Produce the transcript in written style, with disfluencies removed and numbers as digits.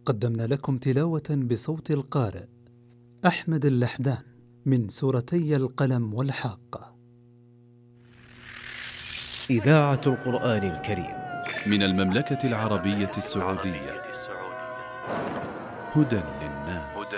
قدمنا لكم تلاوة بصوت القارئ أحمد اللحدان من سورتي القلم والحاقة. إذاعة القرآن الكريم من المملكة العربية السعودية. هدى للناس.